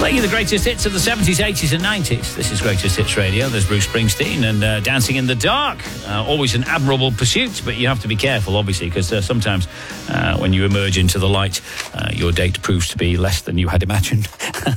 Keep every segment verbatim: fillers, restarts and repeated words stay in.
Playing you the greatest hits of the seventies, eighties and nineties. This is Greatest Hits Radio. There's Bruce Springsteen and uh, Dancing in the Dark. Uh, always an admirable pursuit, but you have to be careful, obviously, because uh, sometimes uh, when you emerge into the light, uh, your date proves to be less than you had imagined.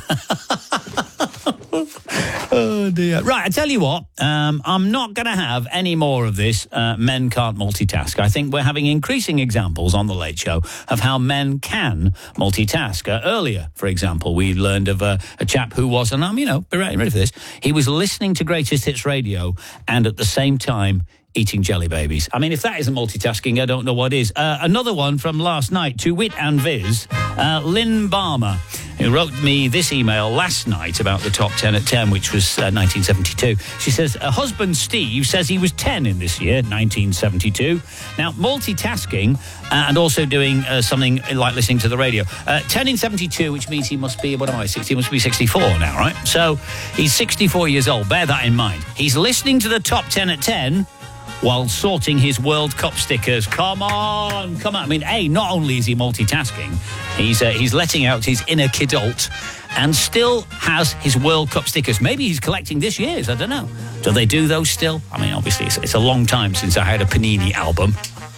Oh, dear. Right, I tell you what, um, I'm not going to have any more of this uh, men can't multitask. I think we're having increasing examples on The Late Show of how men can multitask. Uh, earlier, for example, we learned of uh, a chap who was, and I'm, you know, be ready, ready for this, he was listening to Greatest Hits Radio and at the same time eating jelly babies. I mean, if that isn't multitasking, I don't know what is. Uh, another one from last night, to wit and viz, uh, Lynn Barmer, who wrote me this email last night about the top ten at ten, which was uh, nineteen seventy-two. She says, her husband Steve says he was ten in this year, nineteen seventy-two. Now, multitasking uh, and also doing uh, something like listening to the radio. Uh, ten in seventy-two, which means he must be, what am I, sixty? He must be sixty-four now, right? So he's sixty-four years old. Bear that in mind. He's listening to the top ten at ten while sorting his World Cup stickers. Come on, come on. I mean, A, not only is he multitasking, he's uh, he's letting out his inner kidult and still has his World Cup stickers. Maybe he's collecting this year's, I don't know. Do they do those still? I mean, obviously, it's, it's a long time since I had a Panini album.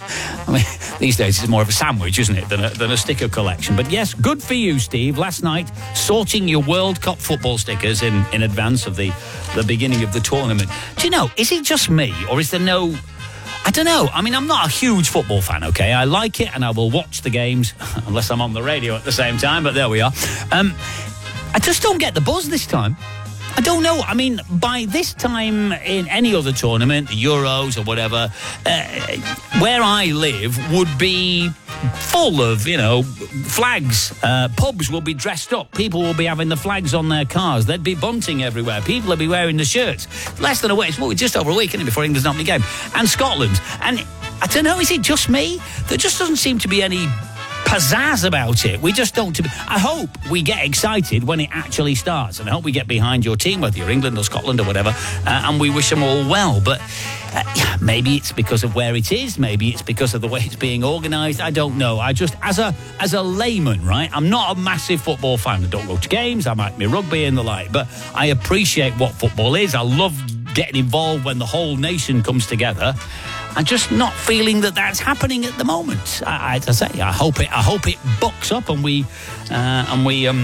I mean, these days it's more of a sandwich, isn't it, than a, than a sticker collection. But yes, good for you, Steve. Last night, sorting your World Cup football stickers in, in advance of the, the beginning of the tournament. Do you know, is it just me, or is there no... I don't know. I mean, I'm not a huge football fan, OK? I like it and I will watch the games, unless I'm on the radio at the same time, but there we are. Um, I just don't get the buzz this time. I don't know. I mean, by this time in any other tournament, the Euros or whatever, uh, where I live would be full of, you know, flags. Uh, pubs will be dressed up. People will be having the flags on their cars. There'd be bunting everywhere. People will be wearing the shirts. Less than a week. It's well, just over a week, isn't it, before England's opening game. And Scotland. And I don't know, is it just me? There just doesn't seem to be any pizzazz about it. We just don't... I hope we get excited when it actually starts, and I hope we get behind your team, whether you're England or Scotland or whatever, uh, and we wish them all well. But uh, yeah, maybe it's because of where it is, maybe it's because of the way it's being organised. I don't know. I just, as a as a layman, right, I'm not a massive football fan. I don't go to games, I might be rugby and the like, but I appreciate what football is. I love getting involved when the whole nation comes together. I'm just not feeling that that's happening at the moment. I, as I say, I hope it. I hope it bucks up and we uh, and we um,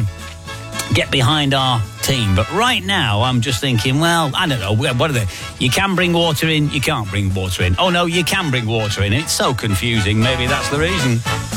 get behind our team. But right now, I'm just thinking, well, I don't know. What are they? You can bring water in. You can't bring water in. Oh no, you can bring water in. It's so confusing. Maybe that's the reason.